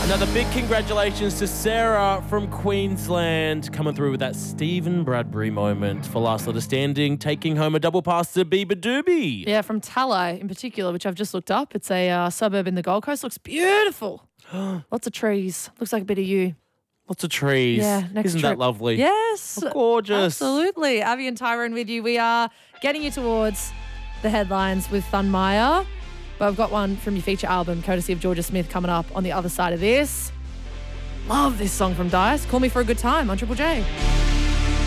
Another big congratulations to Sarah from Queensland coming through with that Stephen Bradbury moment for Last Letter Standing, taking home a double pass to Biba Doobie. Yeah, from Tallow in particular, which I've just looked up. It's a suburb in the Gold Coast. Looks beautiful. Lots of trees. Looks like a bit of you. Lots of trees. Yeah, next Isn't trip. that lovely? Yes. Oh, gorgeous. Absolutely. Avi and Tyrone with you. We are getting you towards the headlines with Thunmaya. But I've got one from your feature album, courtesy of Georgia Smith, coming up on the other side of this. Love this song from Dice. Call Me for a Good Time on Triple J.